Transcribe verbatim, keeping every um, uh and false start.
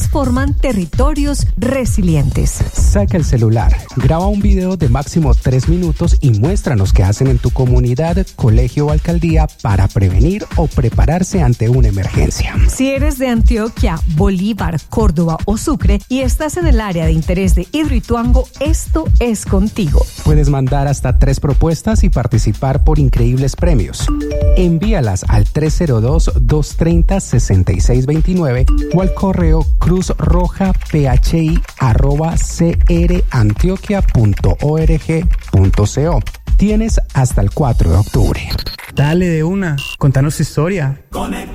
transforman territorios resilientes. Saca el celular, graba un video de máximo tres minutos y muéstranos qué hacen en tu comunidad, colegio o alcaldía para prevenir o prepararse ante una emergencia. Si eres de Antioquia, Bolívar, Córdoba o Sucre y estás en el área de interés de Hidroituango, esto es contigo. Puedes mandar hasta tres propuestas y participar por increíbles premios. Envíalas al tres cero dos, dos tres cero, seis seis dos nueve o al correo cruzrojaphi arroba crantioquia punto org punto co. Tienes hasta el cuatro de octubre. Dale de una, contanos tu historia.